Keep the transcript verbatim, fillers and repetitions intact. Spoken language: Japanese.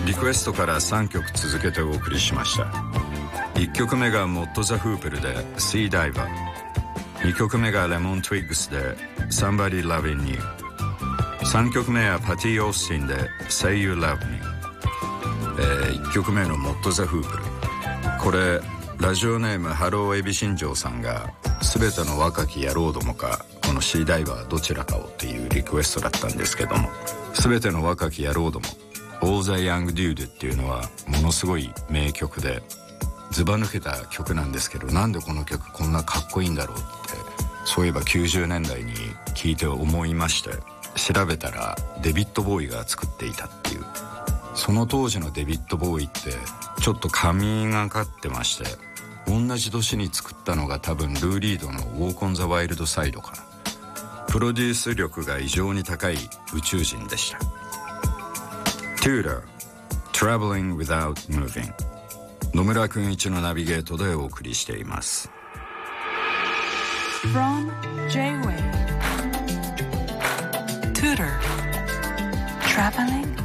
リクエストからさんきょく続けてお送りしました。いっきょくめがモッド・ザ・フーペルで Sea Diver、 にきょくめがレモン・トゥイッグスで Somebody Loving You、 さんきょくめはパティ・オースティンで Say You Love Me、えー、いっきょくめのモッド・ザ・フーペル、これラジオネームハローエビ新庄さんがすべての若き野郎どもかこのシーダイバーどちらかをっていうリクエストだったんですけども、すべての若き野郎ども All the Young Dude っていうのはものすごい名曲でずば抜けた曲なんですけど、なんでこの曲こんなかっこいいんだろうってそういえばきゅうじゅうねんだいに聴いて思いまして、調べたらデビッド・ボーイが作っていたっていう。その当時のデビッド・ボーイってちょっと髪がかってまして、同じ年に作ったのが多分ルー・リードのウォーク・オン・ザ・ワイルド・サイドかな。プロデュース力が異常に高い宇宙人でした。 Tudor Traveling Without Moving、 野村くんいちのナビゲートでお送りしています。 From J-Wave Tudor Traveling